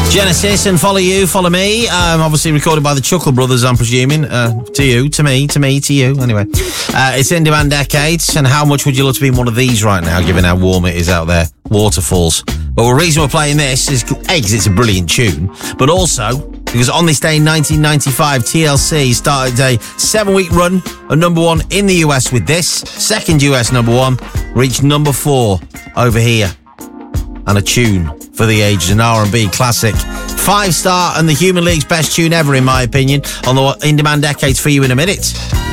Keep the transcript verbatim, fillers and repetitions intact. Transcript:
Genesis and Follow You, Follow Me. Um, obviously recorded by the Chuckle Brothers, I'm presuming. Uh, to you, to me, to me, to you. Anyway, uh, it's In Demand Decades. And how much would you love to be in one of these right now, given how warm it is out there? Waterfalls. But the reason we're playing this is, A, because it's a brilliant tune, but also because on this day in nineteen ninety-five, T L C started a seven-week run of number one in the U S with this. Second U S number one, reached number four over here. And a tune for the ages, an R and B classic. Five star and the Human League's best tune ever, in my opinion, on the In Demand Decades for you in a minute.